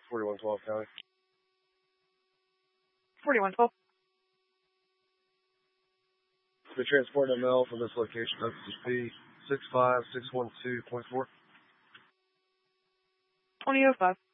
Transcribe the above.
4112 County. 4112. The transport ML from this location up to P 65612.4. 2005.